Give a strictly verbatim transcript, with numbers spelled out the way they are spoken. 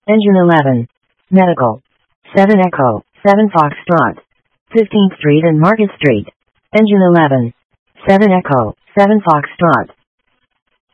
Engine eleven. Medical. seven Echo, seven Foxtrot. fifteenth Street and Market Street. Engine eleven. seven Echo, seven Foxtrot.